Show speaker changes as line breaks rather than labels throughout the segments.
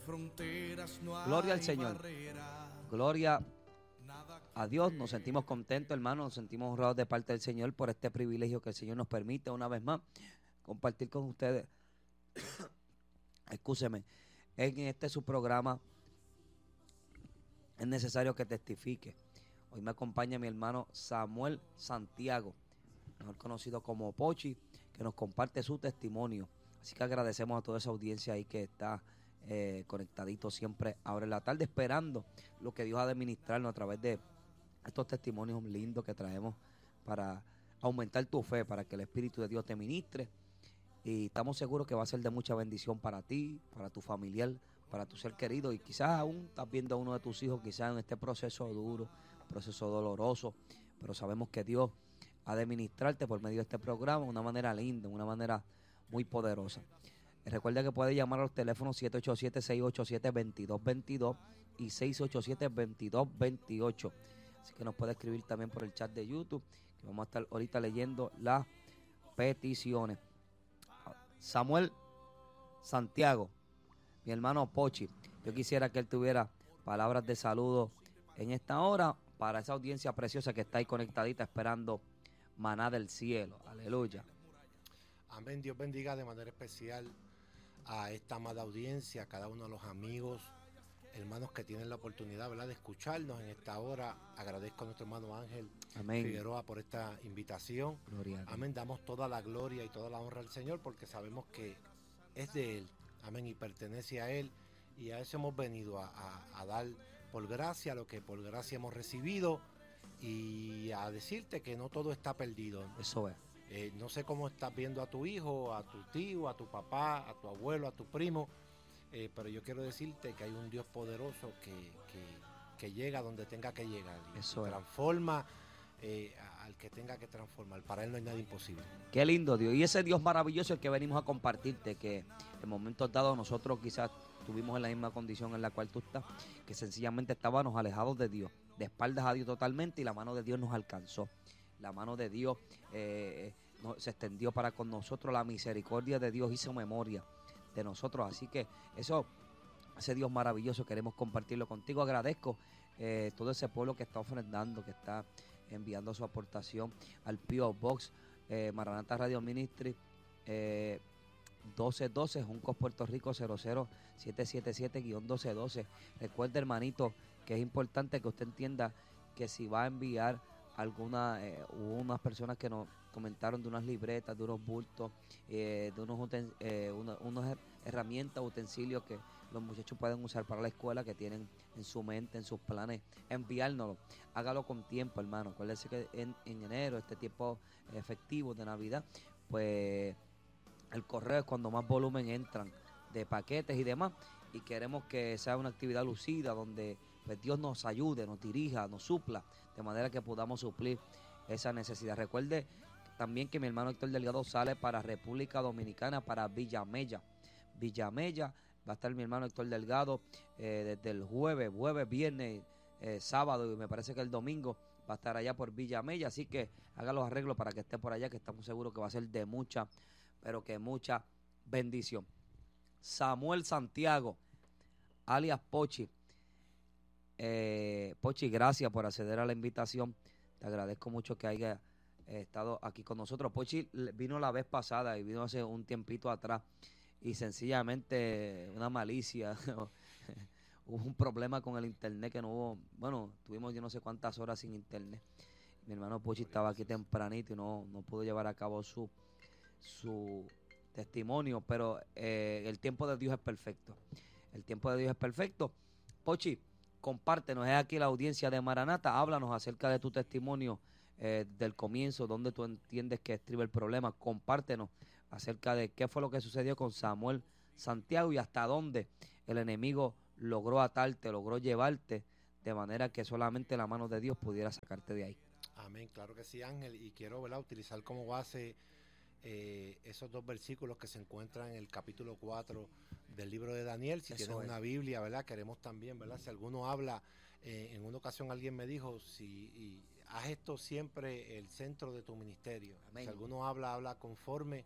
Gloria al Señor. Gloria a Dios. Nos sentimos contentos, hermanos. Nos sentimos honrados de parte del Señor por este privilegio que el Señor nos permite una vez más compartir con ustedes. Excúseme. En este su programa Es Necesario que Testifique. Hoy me acompaña mi hermano Samuel Santiago, mejor conocido como Pochi, que nos comparte su testimonio. Así que agradecemos a toda esa audiencia ahí que está conectadito siempre ahora en la tarde, esperando lo que Dios ha de ministrarnos a través de estos testimonios lindos que traemos para aumentar tu fe, para que el Espíritu de Dios te ministre. Y estamos seguros que va a ser de mucha bendición para ti, para tu familiar, para tu ser querido. Y quizás aún estás viendo a uno de tus hijos quizás en este proceso duro, proceso doloroso, pero sabemos que Dios ha de ministrarte por medio de este programa de una manera linda, de una manera muy poderosa. Recuerda que puedes llamar a los teléfonos 787-687-2222 y 687-2228. Así que nos puede escribir también por el chat de YouTube, que vamos a estar ahorita leyendo las peticiones. Samuel Santiago, mi hermano Pochi, yo quisiera que él tuviera palabras de saludo en esta hora para esa audiencia preciosa que está ahí conectadita esperando maná del cielo. Aleluya.
Amén. Dios bendiga de manera especial a esta amada audiencia, a cada uno de los amigos, hermanos que tienen la oportunidad, ¿verdad?, de escucharnos en esta hora. Agradezco a nuestro hermano Ángel Figueroa por esta invitación. Amén. Damos toda la gloria y toda la honra al Señor porque sabemos que es de Él. Amén. Y pertenece a Él. Y a eso hemos venido a dar por gracia lo que por gracia hemos recibido y a decirte que no todo está perdido.
Eso es.
No sé cómo estás viendo a tu hijo, a tu tío, a tu papá, a tu abuelo, a tu primo, pero yo quiero decirte que hay un Dios poderoso que llega donde tenga que llegar y transforma al que tenga que transformar. Para Él no hay nada imposible.
Qué lindo Dios. Y ese Dios maravilloso el que venimos a compartirte, que en momentos dados nosotros quizás estuvimos en la misma condición en la cual tú estás, que sencillamente estábamos alejados de Dios, de espaldas a Dios totalmente, y la mano de Dios nos alcanzó. La mano de Dios se extendió para con nosotros. La misericordia de Dios hizo memoria de nosotros. Así que ese Dios maravilloso queremos compartirlo contigo. Agradezco todo ese pueblo que está ofrendando, que está enviando su aportación al P.O. Box Maranatha Radio Ministry 1212, Juncos, Puerto Rico 00777-1212. Recuerde, hermanito, que es importante que usted entienda que si va a enviar hubo unas personas que nos comentaron de unas libretas, de unos bultos, de unas herramientas, utensilios que los muchachos pueden usar para la escuela, que tienen en su mente, en sus planes, enviárnoslo. Hágalo con tiempo, hermano. Acuérdese que en enero, este tiempo efectivo de Navidad, pues el correo es cuando más volumen entran de paquetes y demás, y queremos que sea una actividad lucida donde pues Dios nos ayude, nos dirija, nos supla, de manera que podamos suplir esa necesidad. Recuerde también que mi hermano Héctor Delgado sale para República Dominicana, para Villamella. Villamella va a estar mi hermano Héctor Delgado desde el jueves, viernes, sábado, y me parece que el domingo va a estar allá por Villamella. Así que haga los arreglos para que esté por allá, que estamos seguros que va a ser de mucha, pero que mucha bendición. Samuel Santiago, alias Pochi. Pochi, gracias por acceder a la invitación. Te agradezco mucho que haya estado aquí con nosotros. Pochi vino la vez pasada y vino hace un tiempito atrás y sencillamente una malicia hubo un problema con el internet que no hubo. Bueno, tuvimos yo no sé cuántas horas sin internet. Mi hermano Pochi estaba aquí tempranito y no pudo llevar a cabo su testimonio, pero el tiempo de Dios es perfecto. El tiempo de Dios es perfecto. Pochi, compártenos, es aquí la audiencia de Maranatha. Háblanos acerca de tu testimonio del comienzo, donde tú entiendes que estriba el problema. Compártenos acerca de qué fue lo que sucedió con Samuel Santiago y hasta dónde el enemigo logró atarte, logró llevarte, de manera que solamente la mano de Dios pudiera sacarte de ahí.
Amén, claro que sí, Ángel, y quiero, ¿verdad?, utilizar como base esos dos versículos que se encuentran en el capítulo 4 del libro de Daniel. Si tienes una Biblia, ¿verdad?, queremos también, ¿verdad?, si alguno habla, en una ocasión alguien me dijo, haz esto siempre el centro de tu ministerio. Amén. Si alguno habla conforme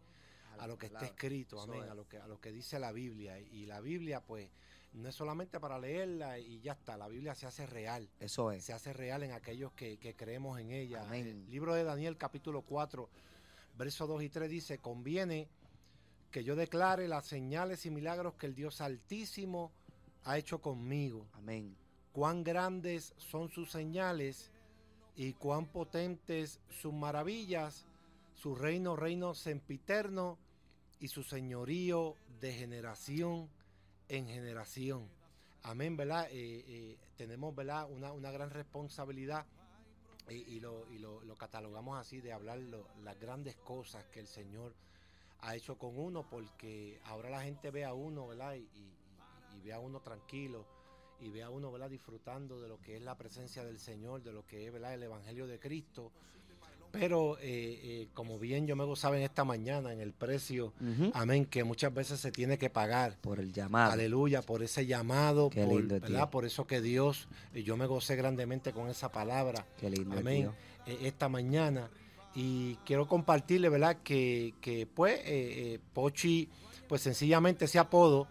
a lo que está escrito, amén, a lo que dice la Biblia. Y la Biblia, pues, no es solamente para leerla y ya está. La Biblia se hace real.
Eso es.
Se hace real en aquellos que creemos en ella.
Amén.
El libro de Daniel, capítulo 4, versos 2 y 3 dice: conviene que yo declare las señales y milagros que el Dios Altísimo ha hecho conmigo.
Amén.
Cuán grandes son sus señales y cuán potentes sus maravillas, su reino sempiterno y su señorío de generación en generación. Amén, ¿verdad? Tenemos, ¿verdad?, una gran responsabilidad y lo catalogamos así, de hablar las grandes cosas que el Señor ha hecho con uno, porque ahora la gente ve a uno, ¿verdad? Y ve a uno tranquilo, y ve a uno, ¿verdad?, disfrutando de lo que es la presencia del Señor, de lo que es, ¿verdad?, el Evangelio de Cristo. Pero como bien yo me gozaba en esta mañana en el precio, amén, que muchas veces se tiene que pagar.
Por el llamado.
Aleluya, por ese llamado,
Qué
por,
lindo,
¿verdad?, por eso que Dios, yo me gocé grandemente con esa palabra.
Qué lindo,
amén, esta mañana. Y quiero compartirle, ¿verdad?, que pues Pochi, pues sencillamente ese apodo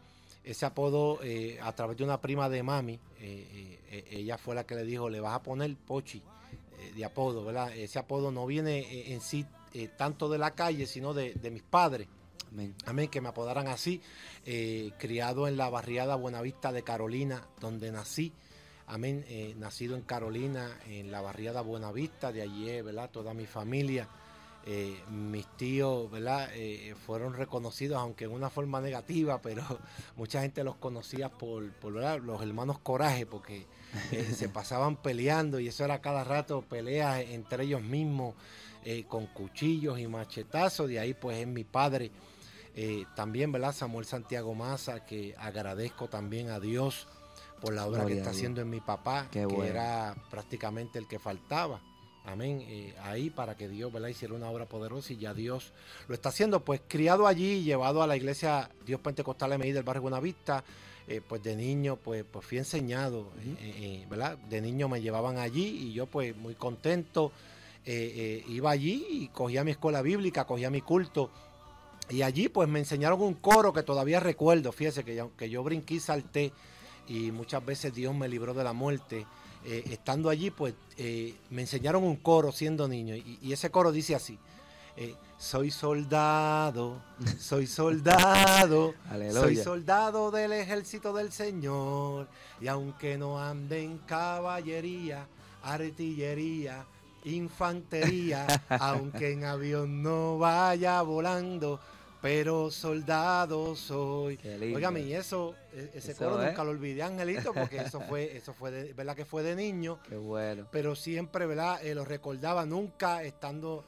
a través de una prima de mami, ella fue la que le dijo: le vas a poner Pochi de apodo, ¿verdad? Ese apodo no viene en sí tanto de la calle, sino de mis padres.
Amén.
Amén, que me apodaran así, criado en la barriada Buenavista de Carolina, donde nací. Amén, nacido en Carolina, en la barriada Buenavista, de allí, ¿verdad?, toda mi familia. Mis tíos, ¿verdad?, fueron reconocidos, aunque en una forma negativa, pero mucha gente los conocía por ¿verdad?, los hermanos Coraje, porque se pasaban peleando, y eso era cada rato peleas entre ellos mismos, con cuchillos y machetazos. De ahí pues es mi padre, también, ¿verdad?, Samuel Santiago Maza, que agradezco también a Dios por la obra que está haciendo en mi papá, que era prácticamente el que faltaba. Amén, ahí para que Dios, ¿verdad?, hiciera una obra poderosa, y ya Dios lo está haciendo. Pues criado allí, llevado a la iglesia Dios Pentecostal MI del barrio Buenavista, pues de niño pues fui enseñado, ¿verdad? De niño me llevaban allí y yo pues muy contento, iba allí y cogía mi escuela bíblica, cogía mi culto, y allí pues me enseñaron un coro que todavía recuerdo. Fíjese que yo brinqué y salté, y muchas veces Dios me libró de la muerte. Estando allí, pues me enseñaron un coro siendo niño, y ese coro dice así: soy soldado, soy soldado, soy soldado del ejército del Señor, y aunque no ande en caballería, artillería, infantería, aunque en avión no vaya volando, pero soldado soy. Óigame, y ese coro nunca lo olvidé, Angelito, porque eso fue de, ¿verdad?, que fue de niño.
Qué bueno.
Pero siempre, ¿verdad?, lo recordaba, nunca estando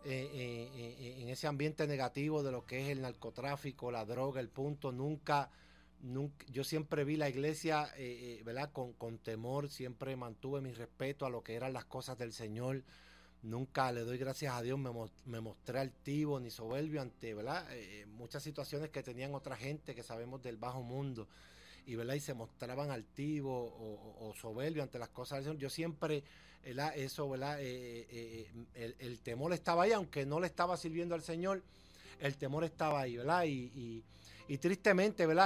en ese ambiente negativo de lo que es el narcotráfico, la droga, el punto. Nunca yo siempre vi la iglesia, ¿verdad?, con temor. Siempre mantuve mi respeto a lo que eran las cosas del Señor. Nunca, le doy gracias a Dios, me mostré altivo ni soberbio ante, ¿verdad?, muchas situaciones que tenían otra gente que sabemos del bajo mundo, y, ¿verdad?, y se mostraban altivos o soberbio ante las cosas del Señor. Yo siempre, ¿verdad?, eso, ¿verdad?, el temor estaba ahí, aunque no le estaba sirviendo al Señor, el temor estaba ahí, ¿verdad? Y tristemente, ¿verdad?,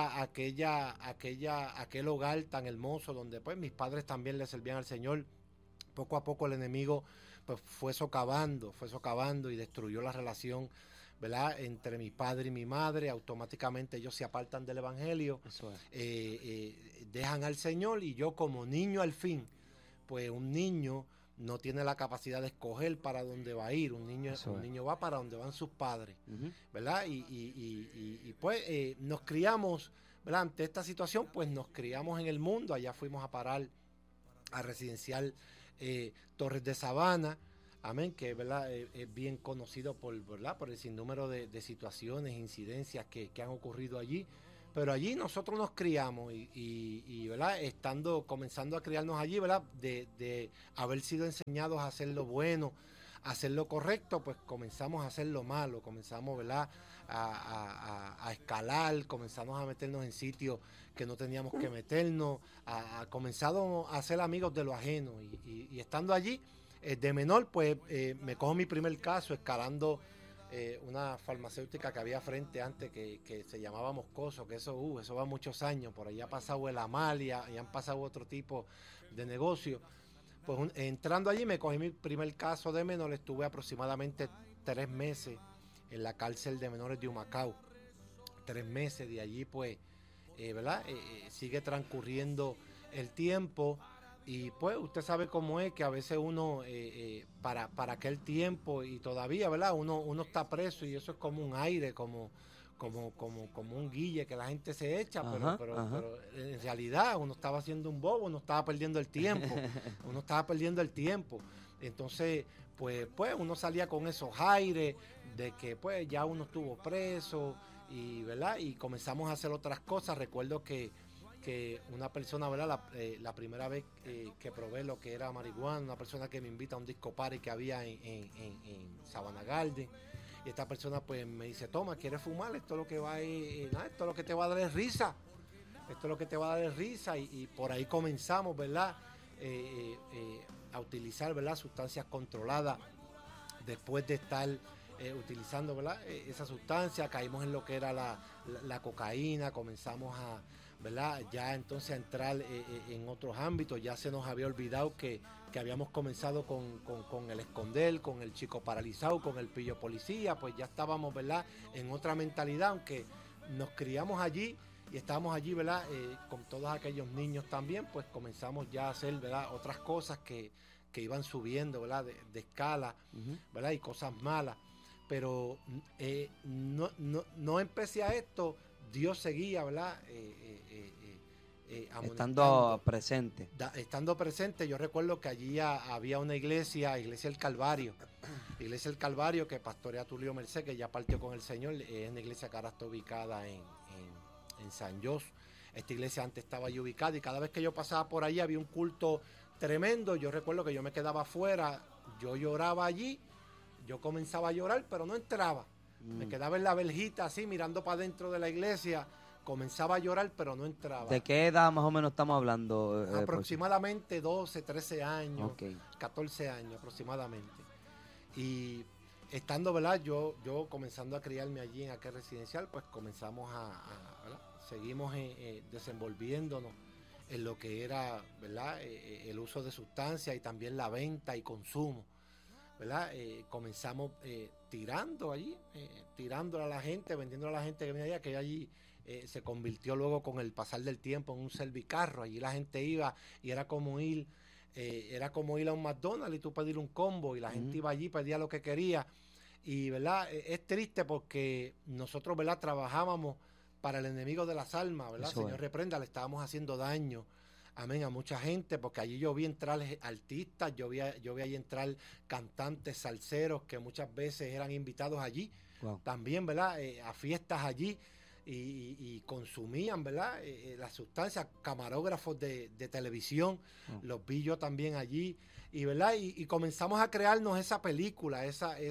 aquel hogar tan hermoso donde pues mis padres también le servían al Señor, poco a poco el enemigo pues fue socavando y destruyó la relación, ¿verdad?, entre mi padre y mi madre. Automáticamente ellos se apartan del evangelio, dejan al Señor, y yo como niño al fin, pues un niño no tiene la capacidad de escoger para dónde va a ir. Un niño va para donde van sus padres, ¿verdad? Y pues nos criamos, ¿verdad?, ante esta situación, pues nos criamos en el mundo. Allá fuimos a parar a residencial Torres de Sabana, amén, que, ¿verdad?, es bien conocido ¿verdad?, por el sinnúmero de situaciones, incidencias que han ocurrido allí. Pero allí nosotros nos criamos y ¿verdad?, comenzando a criarnos allí, ¿verdad?, de haber sido enseñados a hacer lo bueno, a hacer lo correcto, pues comenzamos a hacer lo malo, comenzamos, ¿verdad?, a escalar, comenzamos a meternos en sitios que no teníamos que meternos, comenzamos a ser amigos de lo ajeno, y estando allí, de menor, pues me cojo mi primer caso escalando una farmacéutica que había frente antes que se llamaba Moscoso, que eso va muchos años, por allá ha pasado el Amalia y han pasado otro tipo de negocio. Pues entrando allí me cogí mi primer caso de menor, estuve aproximadamente 3 meses en la cárcel de menores de Humacao. 3 meses de allí, pues, ¿verdad? Sigue transcurriendo el tiempo y pues usted sabe cómo es que a veces uno, para aquel tiempo y todavía, ¿verdad? Uno está preso y eso es como un aire, como un guille que la gente se echa, pero en realidad uno estaba haciendo un bobo, uno estaba perdiendo el tiempo, Entonces, pues uno salía con esos aires de que pues ya uno estuvo preso y, ¿verdad? Y comenzamos a hacer otras cosas. Recuerdo que una persona, ¿verdad? La primera vez que probé lo que era marihuana, una persona que me invita a un disco party que había en Sabana Garden. Y esta persona pues me dice, toma, ¿quieres fumar? Esto es lo que va esto es lo que te va a dar es risa. Y por ahí comenzamos, ¿verdad? A utilizar, ¿verdad? Sustancias controladas. Después de estar utilizando, ¿verdad? Esa sustancia, caímos en lo que era la cocaína, comenzamos a, ¿verdad? Ya entonces a entrar en otros ámbitos. Ya se nos había olvidado que habíamos comenzado con el esconder, con el chico paralizado, con el pillo policía, pues ya estábamos, ¿verdad? En otra mentalidad, aunque nos criamos allí y estábamos allí, ¿verdad? Con todos aquellos niños también, pues comenzamos ya a hacer, ¿verdad? Otras cosas que iban subiendo, ¿verdad? De escala, ¿verdad? Y cosas malas. Pero no empecé a esto, Dios seguía, ¿verdad?
Estando presente.
Estando presente, yo recuerdo que allí había una iglesia del Calvario. Iglesia del Calvario que pastorea Tulio Merced, que ya partió con el Señor. Es una iglesia que ahora está ubicada en San Jos. Esta iglesia antes estaba allí ubicada y cada vez que yo pasaba por allí había un culto tremendo. Yo recuerdo que yo me quedaba afuera, yo lloraba allí, yo comenzaba a llorar, pero no entraba. Me quedaba en la verjita así, mirando para dentro de la iglesia, comenzaba a llorar, pero no entraba.
¿De qué edad más o menos estamos hablando?
Aproximadamente 12, 13 años,
okay.
14 años aproximadamente. Y estando, ¿verdad? Yo comenzando a criarme allí en aquel residencial, pues comenzamos ¿verdad? Seguimos desenvolviéndonos en lo que era, ¿verdad? El uso de sustancias y también la venta y consumo, ¿verdad? Comenzamos tirando allí, tirándole a la gente, vendiéndole a la gente que venía allá, que allí se convirtió luego con el pasar del tiempo en un servicarro. Allí la gente iba y era como ir a un McDonald's y tú pedir un combo y la gente iba allí, pedía lo que quería. Y, ¿verdad? Es triste porque nosotros, ¿verdad? Trabajábamos para el enemigo de las almas, ¿verdad? Eso Señor reprenda, le estábamos haciendo daño, amén, a mucha gente, porque allí yo vi entrar artistas, yo vi allí entrar cantantes, salseros, que muchas veces eran invitados allí, también, ¿verdad? A fiestas allí, y consumían, ¿verdad? Las sustancias, camarógrafos de televisión, los vi yo también allí, y, ¿verdad? Y comenzamos a crearnos esa película,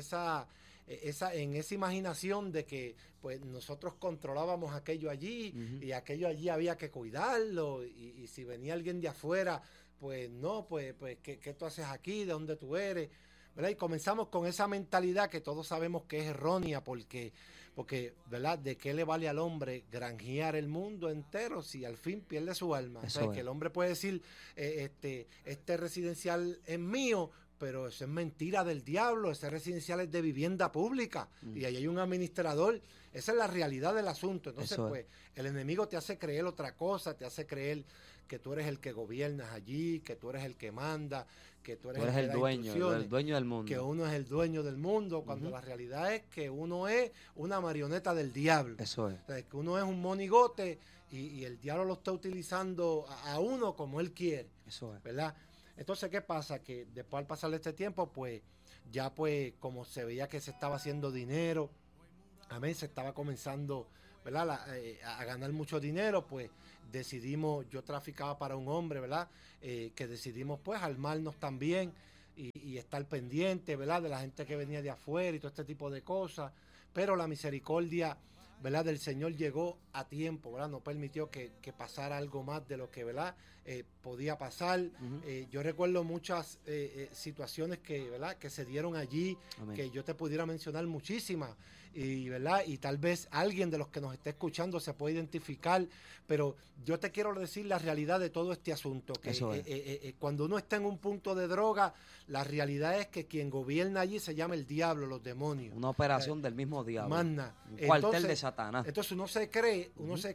en esa imaginación de que pues nosotros controlábamos aquello allí y aquello allí había que cuidarlo y si venía alguien de afuera, pues no, pues ¿qué tú haces aquí? ¿De dónde tú eres? ¿Verdad? Y comenzamos con esa mentalidad que todos sabemos que es errónea porque ¿verdad? ¿De qué le vale al hombre granjear el mundo entero si al fin pierde su alma? O sea, que el hombre puede decir, este residencial es mío, pero eso es mentira del diablo, ese residencial es de vivienda pública y ahí hay un administrador. Esa es la realidad del asunto. Entonces, pues, el enemigo te hace creer otra cosa, te hace creer que tú eres el que gobiernas allí, que tú eres el que manda, que tú eres
el dueño del mundo.
Que uno es el dueño del mundo, cuando la realidad es que uno es una marioneta del diablo.
Eso es.
O sea, que uno es un monigote y el diablo lo está utilizando a uno como él quiere.
Eso es.
¿Verdad? Entonces, ¿qué pasa? Que después al pasar este tiempo, pues, ya pues, como se veía que se estaba haciendo dinero, amén, se estaba comenzando, ¿verdad? A ganar mucho dinero, pues, decidimos, yo traficaba para un hombre, ¿verdad? Que decidimos, pues, armarnos también y estar pendiente, ¿verdad? De la gente que venía de afuera y todo este tipo de cosas, pero la misericordia, ¿verdad?, del Señor llegó a tiempo, ¿verdad? No permitió que pasara algo más de lo que, ¿verdad?, podía pasar. Yo recuerdo muchas situaciones que, ¿verdad?, que se dieron allí, amén, que yo te pudiera mencionar muchísimas, y, ¿verdad?, y tal vez alguien de los que nos esté escuchando se puede identificar, pero yo te quiero decir la realidad de todo este asunto, que cuando uno está en un punto de droga, la realidad es que quien gobierna allí se llama el diablo, los demonios.
Una operación del mismo diablo.
Magna.
Un cuartel de Satanás.
Entonces uno se cree,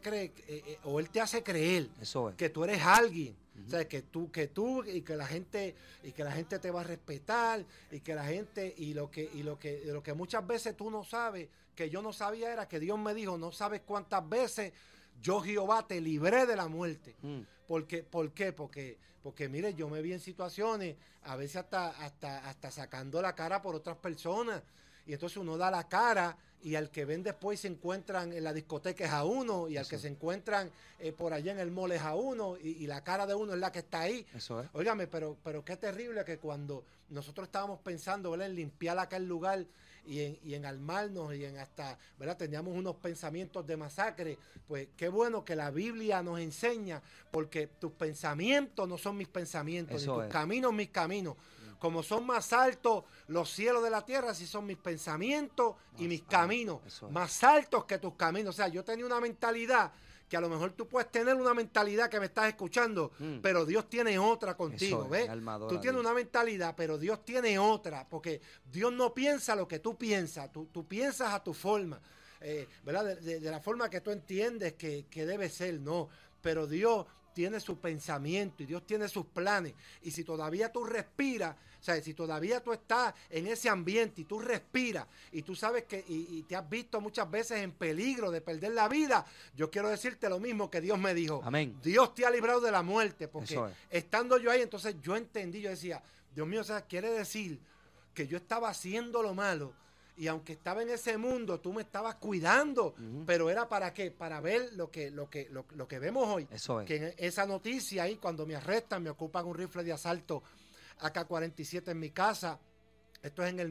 o él te hace creer que tú eres alguien. O sea, que tú y que la gente te va a respetar, y que la gente y lo que muchas veces tú no sabes, que yo no sabía, era que Dios me dijo, no sabes cuántas veces yo, Jehová, te libré de la muerte. ¿Por qué? Porque mire, yo me vi en situaciones, a veces hasta sacando la cara por otras personas, y entonces uno da la cara, y al que ven después se encuentran en la discoteca es a uno, y al que se encuentran por allá en el mall es a uno, y la cara de uno es la que está ahí.
Eso es.
Óigame, pero qué terrible que cuando nosotros estábamos pensando, ¿verdad?, en limpiar aquel lugar y en armarnos, y en hasta, ¿verdad?, teníamos unos pensamientos de masacre, pues qué bueno que la Biblia nos enseña, porque tus pensamientos no son mis pensamientos, ni tus caminos mis caminos. Como son más altos los cielos de la tierra, así son mis pensamientos y mis caminos, más altos que tus caminos. O sea, yo tenía una mentalidad que a lo mejor tú puedes tener una mentalidad que me estás escuchando, pero Dios tiene otra contigo, ¿ves? Tú tienes una mentalidad, pero Dios tiene otra, porque Dios no piensa lo que tú piensas, tú piensas a tu forma, ¿verdad? De la forma que tú entiendes que debe ser, no, pero Dios tiene su pensamiento y Dios tiene sus planes, y si todavía tú respiras, o sea, si todavía tú estás en ese ambiente y tú respiras y tú sabes que y te has visto muchas veces en peligro de perder la vida, yo quiero decirte lo mismo que Dios me dijo.
Amén.
Dios te ha librado de la muerte, porque estando yo ahí, entonces yo entendí, yo decía, Dios mío, o sea, quiere decir que yo estaba haciendo lo malo, y aunque estaba en ese mundo, tú me estabas cuidando, pero era ¿para qué? Para ver lo que vemos hoy. Que en esa noticia ahí, cuando me arrestan, me ocupan un rifle de asalto AK-47 en mi casa. Esto es en el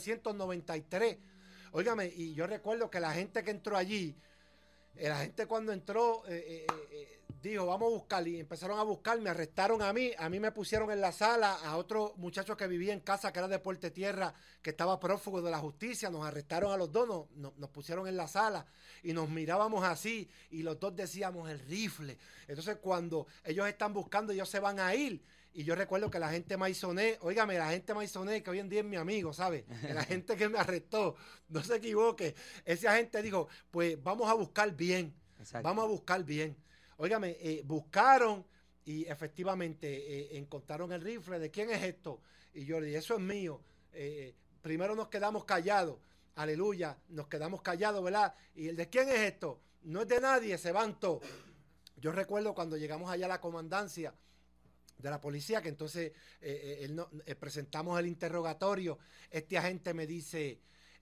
1993. Óigame, y yo recuerdo que la gente que entró allí, la gente cuando entró dijo, vamos a buscar, y empezaron a buscar, me arrestaron a mí me pusieron en la sala, a otro muchacho que vivía en casa, que era de Puerto Tierra, que estaba prófugo de la justicia, nos arrestaron a los dos, nos pusieron en la sala, y nos mirábamos así, y los dos decíamos el rifle. Entonces cuando ellos están buscando, ellos se van a ir, y yo recuerdo que la gente maizoné, óigame, la gente maizoné, que hoy en día es mi amigo, ¿sabes? La gente que me arrestó, no se equivoque, esa gente dijo, pues vamos a buscar bien. Exacto. Vamos a buscar bien. Óigame, buscaron y efectivamente encontraron el rifle. ¿De quién es esto? Y yo le dije, eso es mío. Primero nos quedamos callados, aleluya, nos quedamos callados, ¿verdad? Y el de quién es esto, no es de nadie, se van todos. Yo recuerdo cuando llegamos allá a la comandancia de la policía, que entonces presentamos el interrogatorio, este agente me dice,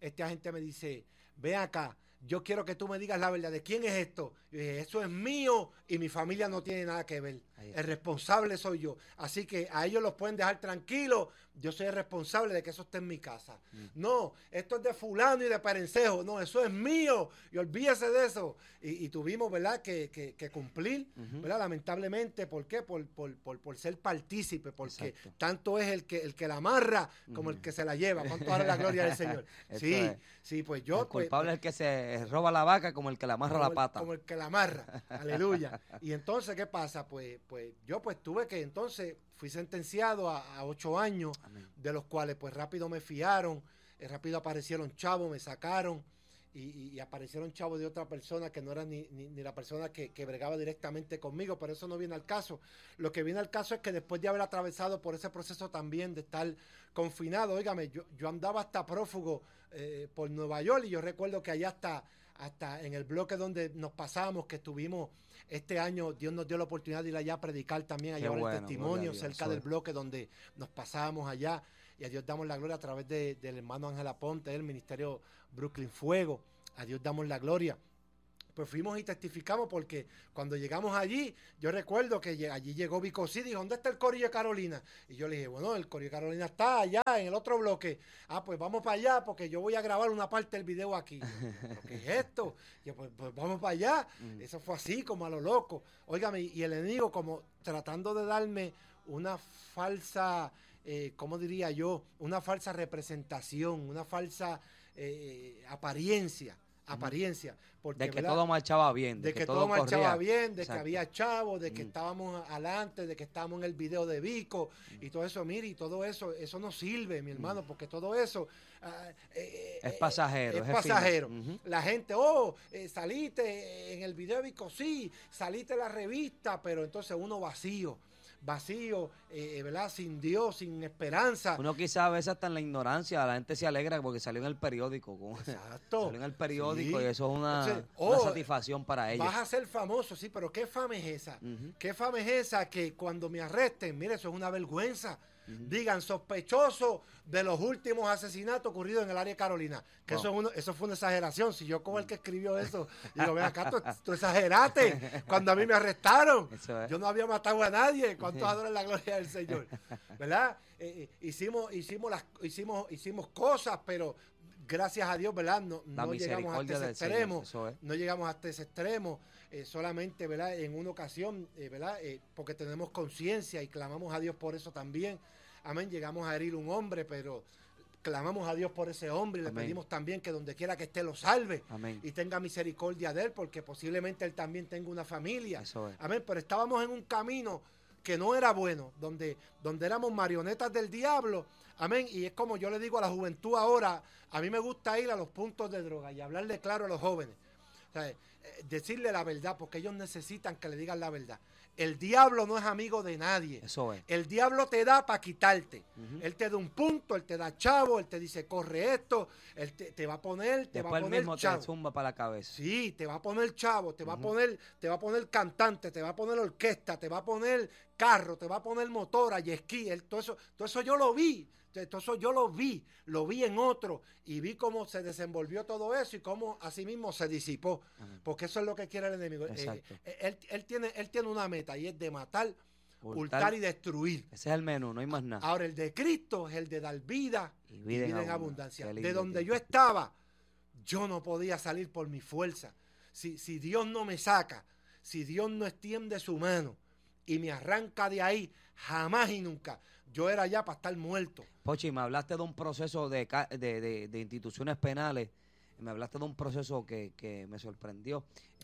ve acá, yo quiero que tú me digas la verdad, ¿de quién es esto? Yo dije, eso es mío y mi familia no tiene nada que ver. El responsable soy yo. Así que a ellos los pueden dejar tranquilos. Yo soy el responsable de que eso esté en mi casa. No, esto es de fulano y de Perencejo. No, eso es mío. Y olvídese de eso. Y tuvimos, ¿verdad?, que cumplir, ¿verdad? Lamentablemente. ¿Por qué? Por ser partícipe. Porque tanto es el que la amarra como el que se la lleva. ¿Cuánto vale la gloria del Señor? Sí, pues yo...
El culpable es el que se roba la vaca como el que la amarra la pata.
Como el que la amarra. Aleluya. Y entonces, ¿qué pasa? Pues yo tuve que, entonces fui sentenciado a 8 años. Amén. De los cuales pues rápido me fiaron, rápido aparecieron chavos, me sacaron y aparecieron chavos de otra persona que no era ni la persona que bregaba directamente conmigo, pero eso no viene al caso. Lo que viene al caso es que después de haber atravesado por ese proceso también de estar confinado, óigame, yo andaba hasta prófugo por Nueva York, y yo recuerdo que allá hasta en el bloque donde nos pasamos, que estuvimos este año, Dios nos dio la oportunidad de ir allá a predicar también, a llevar el testimonio cerca del bloque donde nos pasábamos allá, y a Dios damos la gloria a través del hermano Ángel Aponte, del ministerio Brooklyn Fuego, a Dios damos la gloria. pues fuimos y testificamos, porque cuando llegamos allí, yo recuerdo que allí llegó Vico C, dijo, ¿dónde está el Corillo de Carolina? Y yo le dije, bueno, el Corillo de Carolina está allá en el otro bloque. Pues vamos para allá, porque yo voy a grabar una parte del video aquí. ¿Pero qué es esto? Y yo, pues vamos para allá. Eso fue así, como a lo loco. Óigame, y el enemigo como tratando de darme una falsa, ¿cómo diría yo? Una falsa representación, una falsa apariencia. Porque,
de que todo marchaba bien.
De que todo marchaba bien, de
Exacto.
que había chavos, de que estábamos adelante, de que estábamos en el video de Vico y todo eso, mire, y todo eso no sirve, mi hermano, porque todo eso
es pasajero.
Es pasajero. La gente, saliste en el video de Vico, sí, saliste en la revista, pero entonces uno vacío, ¿verdad? Sin Dios, sin esperanza.
Uno quizás a veces hasta en la ignorancia, la gente se alegra porque salió en el periódico.
Exacto.
Salió en el periódico, sí. Y eso es una satisfacción para ellos.
Vas a ser famoso, sí, pero ¿qué fama es esa? ¿Qué fama es esa que cuando me arresten, mire, eso es una vergüenza? Digan, sospechoso de los últimos asesinatos ocurridos en el área de Carolina. Que eso fue una exageración. Si yo como el que escribió eso, digo, ven acá, tú exageraste cuando a mí me arrestaron. Yo no había matado a nadie. ¿Cuántos adoran la gloria del Señor? ¿Verdad? Hicimos cosas, pero gracias a Dios, ¿verdad? No llegamos hasta ese extremo. No llegamos hasta ese extremo. Solamente, ¿verdad? En una ocasión, ¿verdad? Porque tenemos conciencia y clamamos a Dios por eso también. Amén. Llegamos a herir un hombre, pero clamamos a Dios por ese hombre y le pedimos también que donde quiera que esté lo salve. Amén. Y tenga misericordia de él, porque posiblemente él también tenga una familia. Amén. Pero estábamos en un camino que no era bueno, donde éramos marionetas del diablo. Amén. Y es como yo le digo a la juventud ahora, a mí me gusta ir a los puntos de droga y hablarle claro a los jóvenes. O sea, decirle la verdad, porque ellos necesitan que le digan la verdad. El diablo no es amigo de nadie.
Eso es.
El diablo te da para quitarte. Él te da un punto, él te da chavo, él te dice corre esto, él te va a poner,
Después
va a poner
mismo
chavo.
Te zumba para la cabeza.
Sí, te va a poner chavo, te va a poner cantante, te va a poner orquesta, te va a poner carro, te va a poner motora y esquí. Todo eso yo lo vi. Todo eso yo lo vi en otro y vi cómo se desenvolvió todo eso y cómo así mismo se disipó. Porque eso es lo que quiere el enemigo. Él tiene una meta y es de matar, hurtar y destruir.
Ese es el menú, no hay más nada.
Ahora el de Cristo es el de dar vida y vida en abundancia. De donde yo
es.
estaba, yo no podía salir por mi fuerza. Si Dios no me saca, si Dios no extiende su mano y me arranca de ahí, jamás y nunca. Yo era ya para estar muerto.
Pochi, me hablaste de un proceso de instituciones penales, me hablaste de un proceso que me sorprendió,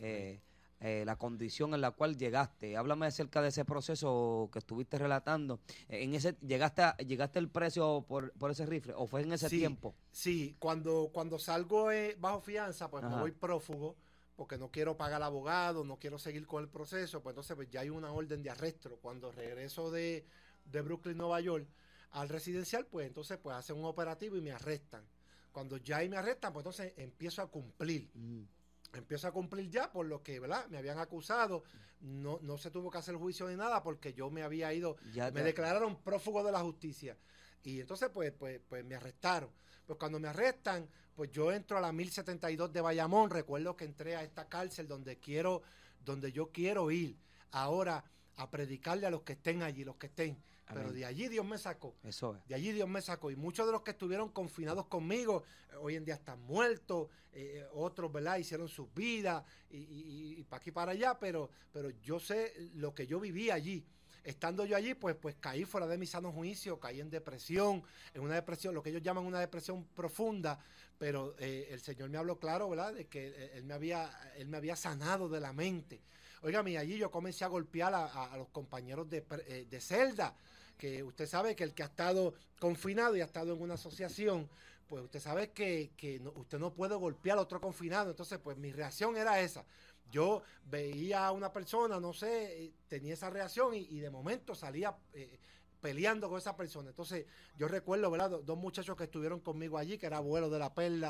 la condición en la cual llegaste. Háblame acerca de ese proceso que estuviste relatando. ¿Llegaste el precio por ese rifle o fue en ese tiempo?
Sí, cuando salgo bajo fianza, pues me voy prófugo, porque no quiero pagar abogado, no quiero seguir con el proceso, pues entonces pues ya hay una orden de arresto. Cuando regreso de Brooklyn, Nueva York, al residencial, pues entonces pues hacen un operativo y me arrestan. Cuando ya ahí me arrestan, pues entonces empiezo a cumplir. Empiezo a cumplir ya por lo que, ¿verdad? Me habían acusado. No se tuvo que hacer juicio ni nada porque yo me había ido, me declararon prófugo de la justicia. Y entonces pues me arrestaron. Pues cuando me arrestan, pues yo entro a la 1072 de Bayamón. Recuerdo que entré a esta cárcel donde yo quiero ir ahora a predicarle a los que estén allí, los que estén. Amén. Pero de allí Dios me sacó.
Eso es.
De allí Dios me sacó. Y muchos de los que estuvieron confinados conmigo, hoy en día están muertos, otros, ¿verdad? Hicieron sus vidas y para aquí para allá, pero yo sé lo que yo viví allí. Estando yo allí, pues caí fuera de mi sano juicio, caí en depresión, lo que ellos llaman una depresión profunda, pero el Señor me habló claro, ¿verdad? De que Él me había sanado de la mente. Óigame, allí yo comencé a golpear a los compañeros de celda, que usted sabe que el que ha estado confinado y ha estado en una asociación, pues usted sabe que usted no puede golpear a otro confinado. Entonces, pues mi reacción era esa. Yo veía a una persona, no sé, tenía esa reacción y de momento salía peleando con esa persona. Entonces, yo recuerdo, ¿verdad? Dos muchachos que estuvieron conmigo allí, que era Abuelo de la Perla,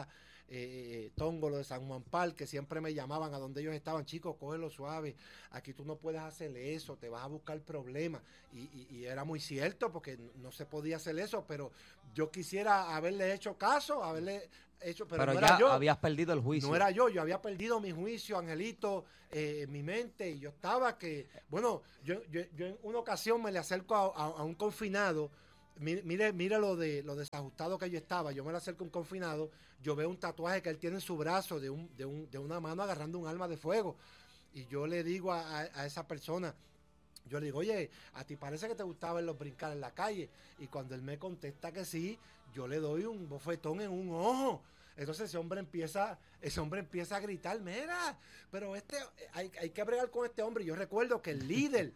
Tongo, los de San Juan Park, que siempre me llamaban a donde ellos estaban, chicos, cógelo suave, aquí tú no puedes hacer eso, te vas a buscar problemas. Y era muy cierto, porque no se podía hacer eso, pero yo quisiera haberle hecho caso, haberle hecho, pero no
ya
era yo.
Habías perdido el juicio.
No era yo había perdido mi juicio, Angelito, en mi mente, y yo estaba que, bueno, yo en una ocasión me le acerco a un confinado. Mire lo desajustado que yo estaba. Yo me le acerco a un confinado, yo veo un tatuaje que él tiene en su brazo de una mano agarrando un arma de fuego. Y yo le digo a esa persona, yo le digo, oye, ¿a ti parece que te gustaba verlos brincar en la calle? Y cuando él me contesta que sí, yo le doy un bofetón en un ojo. Entonces ese hombre empieza a gritar, mira, pero hay que bregar con este hombre. Y yo recuerdo que el líder,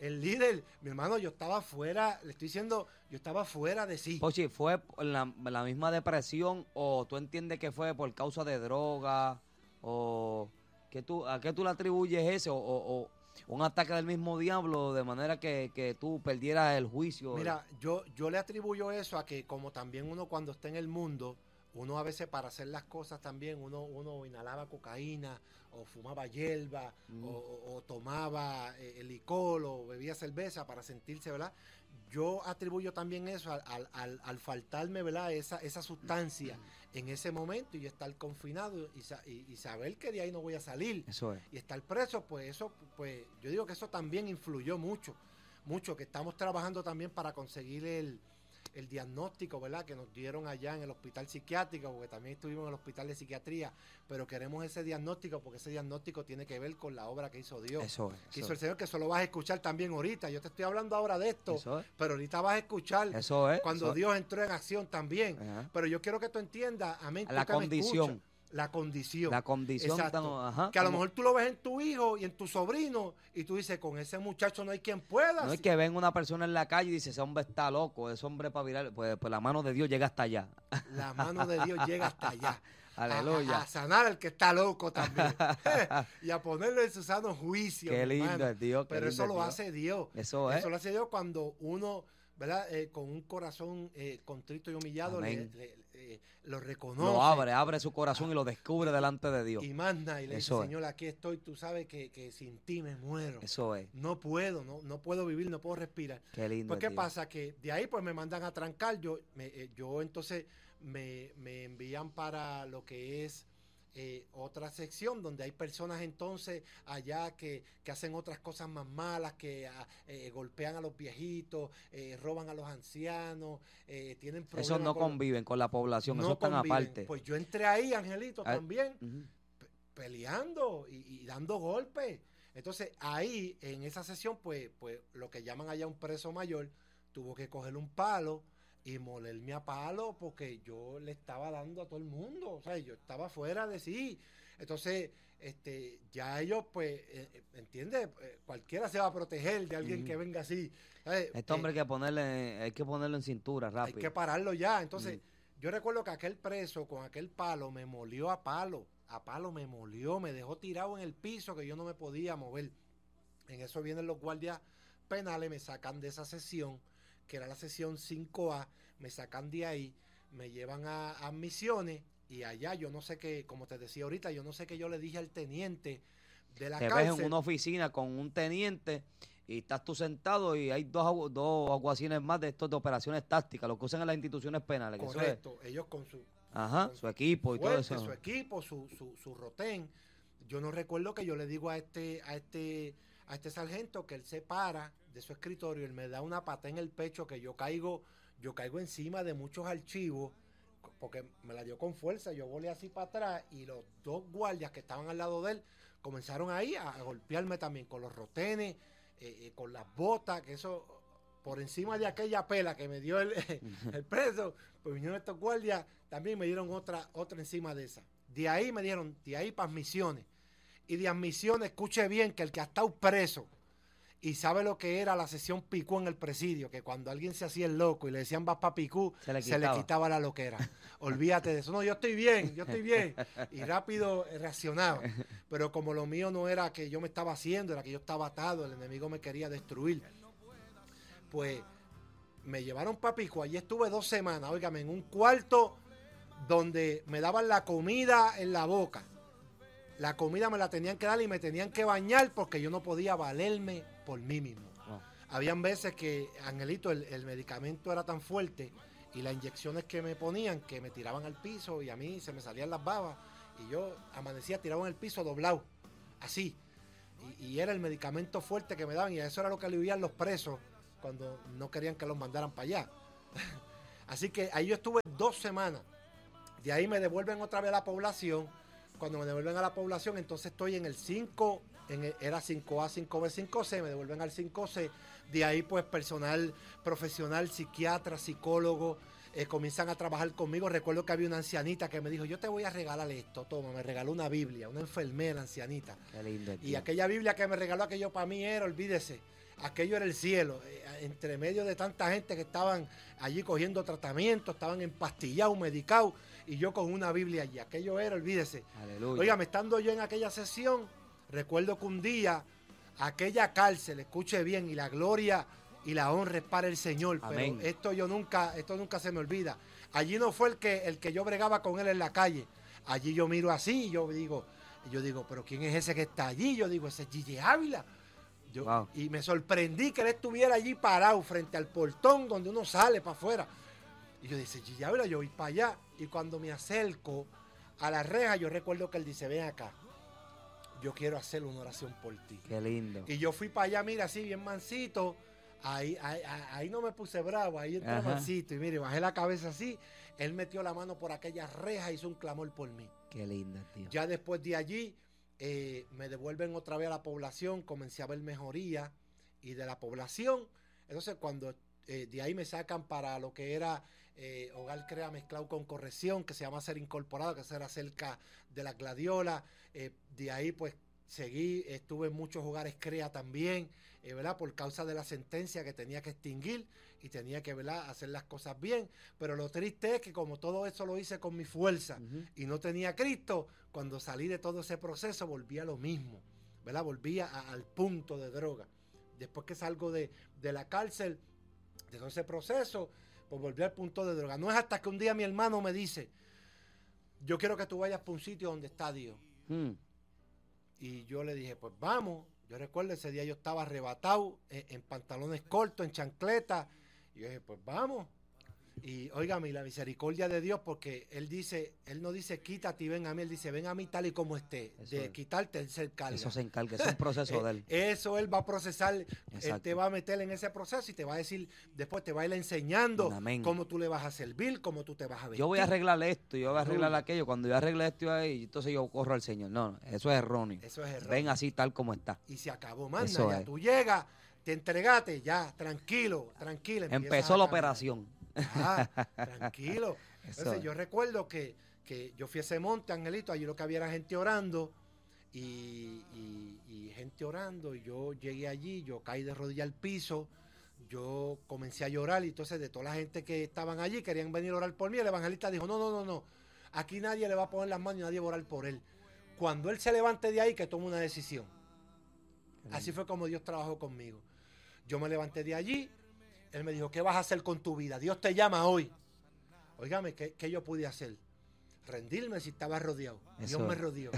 mi hermano, yo estaba fuera, le estoy diciendo, yo estaba fuera de sí.
Pochi, ¿fue por la misma depresión o tú entiendes que fue por causa de droga? ¿O a qué tú le atribuyes ese? ¿O un ataque del mismo diablo de manera que tú perdieras el juicio?
Mira, yo le atribuyo eso a que como también uno cuando está en el mundo, uno a veces para hacer las cosas también, uno inhalaba cocaína, o fumaba hierba, o tomaba licor, o bebía cerveza para sentirse, ¿verdad? Yo atribuyo también eso al faltarme, ¿verdad? Esa sustancia en ese momento y estar confinado y saber que de ahí no voy a salir.
Eso es.
Y estar preso, pues yo digo que eso también influyó mucho, que estamos trabajando también para conseguir el diagnóstico, ¿verdad?, que nos dieron allá en el hospital psiquiátrico, porque también estuvimos en el hospital de psiquiatría, pero queremos ese diagnóstico porque ese diagnóstico tiene que ver con la obra que hizo Dios, que hizo el Señor, que eso lo vas a escuchar también ahorita. Yo te estoy hablando ahora de esto, pero ahorita vas a escuchar cuando Dios entró en acción también. Ajá. Pero yo quiero que tú entiendas, amén,
la condición.
La condición.
Exacto.
Ajá. Que a lo mejor tú lo ves en tu hijo y en tu sobrino y tú dices, con ese muchacho no hay quien pueda.
No es que ven una persona en la calle y dice, ese hombre está loco, ese hombre para virar. Pues la mano de Dios llega hasta allá.
La mano de Dios llega hasta allá.
Aleluya.
A sanar al que está loco también. Y a ponerlo en su sano juicio.
Qué lindo es Dios.
Pero eso lo hace Dios.
Eso es.
Eso lo hace Dios cuando uno, ¿verdad? Con un corazón contrito y humillado lo reconoce.
Lo abre su corazón y lo descubre delante de Dios.
Y manda y le dice, Señor, aquí estoy, tú sabes que sin ti me muero.
Eso es.
No puedo vivir, no puedo respirar.
Qué lindo.
Pues, ¿qué pasa? Que de ahí pues me mandan a trancar. Yo entonces me envían para lo que es otra sección donde hay personas entonces allá que hacen otras cosas más malas, que golpean a los viejitos, roban a los ancianos, tienen problemas.
Esos no conviven con la población, esos están aparte.
Pues yo entré ahí, Angelito, también, peleando y dando golpes. Entonces ahí, en esa sesión, pues lo que llaman allá un preso mayor, tuvo que coger un palo y molerme a palo porque yo le estaba dando a todo el mundo, o sea, yo estaba fuera de sí. Entonces, ya ellos, pues, ¿entiendes? Cualquiera se va a proteger de alguien que venga así.
Este hombre hay que ponerlo en cintura rápido.
Hay que pararlo ya. Entonces, yo recuerdo que aquel preso con aquel palo me molió a palo me molió, me dejó tirado en el piso que yo no me podía mover. En eso vienen los guardias penales, me sacan de esa sesión, que era la sesión 5A, me sacan de ahí, me llevan a Misiones y allá yo no sé qué, como te decía ahorita, yo no sé qué yo le dije al teniente de la cárcel.
Te ves en una oficina con un teniente y estás tú sentado y hay dos alguacines más de estos de operaciones tácticas, lo que usan en las instituciones penales.
Correcto, ellos con su
equipo y todo eso.
Su equipo, su rotén. Yo no recuerdo que yo le digo a este sargento que él se para de su escritorio, él me da una pata en el pecho que yo caigo encima de muchos archivos porque me la dio con fuerza. Yo volé así para atrás y los dos guardias que estaban al lado de él comenzaron ahí a golpearme también con los rotenes, con las botas, que eso por encima de aquella pela que me dio el preso, pues vinieron estos guardias, también me dieron otra encima de esa. De ahí me dieron, de ahí para Misiones. Y de Misiones, escuche bien, que el que ha estado preso y sabe lo que era la sesión Picú en el presidio, que cuando alguien se hacía el loco y le decían vas pa' Picú, se le quitaba la loquera. Olvídate de eso. No, yo estoy bien. Y rápido reaccionaba. Pero como lo mío no era que yo me estaba haciendo, era que yo estaba atado, el enemigo me quería destruir. Pues me llevaron pa' Picú, allí estuve 2 semanas, óigame, en un cuarto donde me daban la comida en la boca. La comida me la tenían que dar y me tenían que bañar porque yo no podía valerme por mí mismo.
Wow.
Habían veces que, Angelito, el medicamento era tan fuerte y las inyecciones que me ponían que me tiraban al piso y a mí se me salían las babas y yo amanecía tirado en el piso doblado, así. Y era el medicamento fuerte que me daban y eso era lo que le vivían los presos cuando no querían que los mandaran para allá. Así que ahí yo estuve 2 semanas. De ahí me devuelven otra vez a la población. Cuando me devuelven a la población, entonces estoy en el 5, era 5A, 5B, 5C, me devuelven al 5C. De ahí pues personal profesional, psiquiatra, psicólogo, comienzan a trabajar conmigo. Recuerdo que había una ancianita que me dijo, yo te voy a regalar esto, toma, me regaló una Biblia, una enfermera ancianita.
Qué lindo,
y aquella Biblia que me regaló, aquello para mí era, olvídese, aquello era el cielo, entre medio de tanta gente que estaban allí cogiendo tratamiento, estaban empastillados, medicados, y yo con una Biblia allí, aquello era, olvídese.
Aleluya.
Oiga, estando yo en aquella sesión, recuerdo que un día, aquella cárcel, escuche bien, y la gloria y la honra es para el Señor.
Amén.
Pero esto nunca se me olvida. Allí no fue el que yo bregaba con él en la calle. Allí yo miro así y yo digo, pero ¿quién es ese que está allí? Yo digo, ese es Gigi Ávila.
Wow.
Y me sorprendí que él estuviera allí parado frente al portón donde uno sale para afuera. Y yo dije, Gigi Ávila, yo voy para allá. Y cuando me acerco a la reja, yo recuerdo que él dice, ven acá, yo quiero hacer una oración por ti.
Qué lindo.
Y yo fui para allá, mira, así bien mansito. Ahí no me puse bravo, ahí entré mansito. Y mire, bajé la cabeza así. Él metió la mano por aquella reja y hizo un clamor por mí.
Qué lindo, tío.
Ya después de allí, me devuelven otra vez a la población, comencé a ver mejoría. Y de la población, entonces cuando de ahí me sacan para lo que era Hogar Crea mezclado con corrección, que se llama Ser Incorporado, que era cerca de la Gladiola. De ahí pues seguí, estuve en muchos hogares Crea también, ¿verdad? Por causa de la sentencia que tenía que extinguir y tenía que, ¿verdad?, hacer las cosas bien. Pero lo triste es que como todo eso lo hice con mi fuerza y no tenía a Cristo, cuando salí de todo ese proceso volví a lo mismo, ¿verdad? Volví al punto de droga. Después que salgo de la cárcel, de todo ese proceso, pues volví al punto de droga. No es hasta que un día mi hermano me dice, yo quiero que tú vayas para un sitio donde está Dios. Y yo le dije, pues vamos. Yo recuerdo ese día yo estaba arrebatado en pantalones cortos, en chancleta. Y yo dije, pues vamos. Y óigame, la misericordia de Dios, porque Él no dice quítate y ven a mí, Él dice ven a mí tal y como esté. Eso de quitarte, Él se encarga.
Eso se encarga, es un proceso de Él.
Eso Él va a procesar,
Exacto.
Él te va a meter en ese proceso y te va a decir, después te va a ir enseñando cómo tú le vas a servir, cómo tú te vas a vestir.
Yo voy a arreglar esto, yo voy a arreglar aquello. Cuando yo arregle esto ahí, entonces yo corro al Señor. No, eso es erróneo.
Eso es erróneo.
Ven así tal como está.
Y se acabó, manda, ya tú llegas, te entregaste, ya, tranquilo.
Empezó la operación.
Tranquilo. Entonces yo recuerdo que yo fui a ese monte, Angelito, allí lo que había era gente orando y gente orando, y yo llegué allí, yo caí de rodillas al piso, yo comencé a llorar, y entonces de toda la gente que estaban allí querían venir a orar por mí. El evangelista dijo, no, aquí nadie le va a poner las manos y nadie va a orar por él. Cuando él se levante de ahí, que tome una decisión. Así fue como Dios trabajó conmigo. Yo me levanté de allí. Él me dijo, ¿qué vas a hacer con tu vida? Dios te llama hoy. Óigame, ¿qué yo pude hacer? Rendirme si estaba rodeado.
Eso.
Dios me rodeó.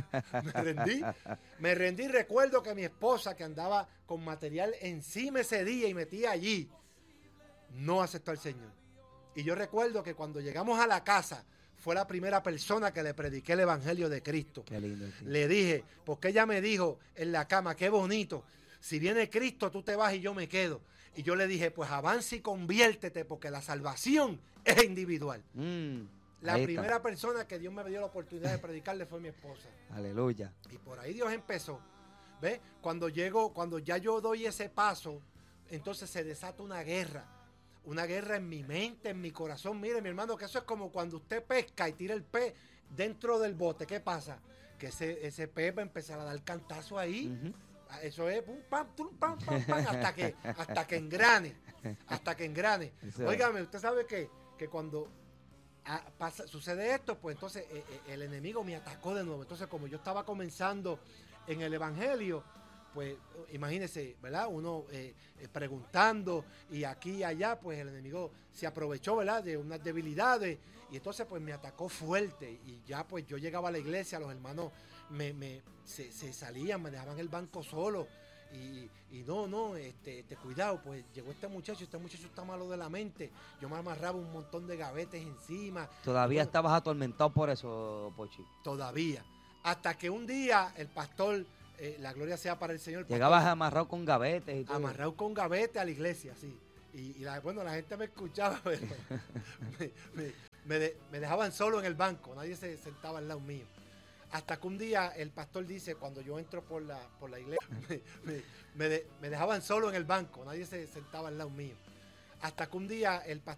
Me rendí. Recuerdo que mi esposa, que andaba con material encima ese día y metía allí, no aceptó al Señor. Y yo recuerdo que cuando llegamos a la casa, fue la primera persona que le prediqué el Evangelio de Cristo.
Qué lindo, tío.
Le dije, porque ella me dijo en la cama, qué bonito, si viene Cristo tú te vas y yo me quedo. Y yo le dije, pues avanza y conviértete, porque la salvación es individual. La primera persona que Dios me dio la oportunidad de predicarle fue mi esposa.
Aleluya.
Y por ahí Dios empezó. ¿Ves? Cuando ya yo doy ese paso, entonces se desata una guerra. Una guerra en mi mente, en mi corazón. Mire, mi hermano, que eso es como cuando usted pesca y tira el pez dentro del bote. ¿Qué pasa? Que ese pez va a empezar a dar cantazo ahí. Eso es pum, pam, hasta que engrane. Hasta que engrane. Óigame, usted sabe que cuando sucede esto, pues entonces el enemigo me atacó de nuevo. Entonces, como yo estaba comenzando en el Evangelio, pues imagínense, ¿verdad? Uno preguntando y aquí y allá, pues el enemigo se aprovechó, ¿verdad? De unas debilidades y entonces pues me atacó fuerte y ya pues yo llegaba a la iglesia, los hermanos se salían, me dejaban el banco solo y no, cuidado, pues llegó este muchacho está malo de la mente, yo me amarraba un montón de gavetes encima.
Todavía
Bueno,
estabas atormentado por eso, Pochi.
todavía, hasta que un día el pastor, la gloria sea para el Señor, el
Llegabas
pastor,
amarrado con gavetes y todo.
amarrado con gavete a la iglesia, sí. Bueno, la gente me escuchaba, pero me dejaban solo en el banco, nadie se sentaba al lado mío. Hasta que un día el pastor dice, cuando yo entro por la iglesia, me dejaban solo en el banco, nadie se sentaba al lado mío. Hasta que un día el pastor